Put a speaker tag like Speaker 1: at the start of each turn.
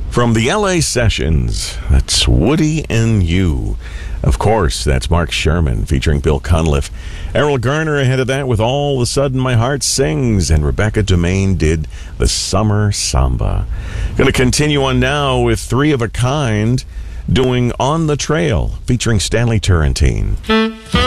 Speaker 1: From the LA Sessions, that's Woody and You. Of course, that's Mark Sherman featuring Bill Cunliffe. Errol Garner ahead of that with All of a Sudden My Heart Sings, and Rebecca Demain did The Summer Samba. Going to continue on now with Three of a Kind doing On the Trail featuring Stanley Turrentine.